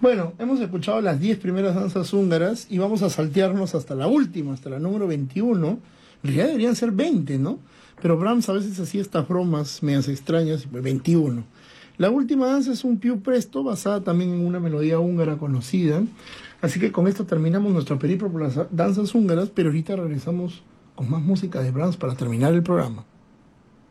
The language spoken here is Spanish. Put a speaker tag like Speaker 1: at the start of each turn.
Speaker 1: Bueno, hemos escuchado las 10 primeras danzas húngaras y vamos a saltearnos hasta la última, hasta la número 21. En realidad deberían ser 20, ¿no? Pero Brahms a veces hacía estas bromas medias extrañas y pues 21. La última danza es un più presto, basada también en una melodía húngara conocida. Así que con esto terminamos nuestro periplo por las danzas húngaras, pero ahorita regresamos con más música de Brahms para terminar el programa.